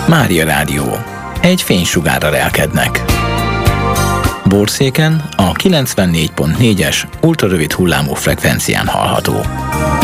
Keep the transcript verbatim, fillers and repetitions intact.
Mária Rádió. Egy fénysugárral elkednek. Borszéken a kilencvennégy pont négyes ultrarövid hullámú frekvencián hallható.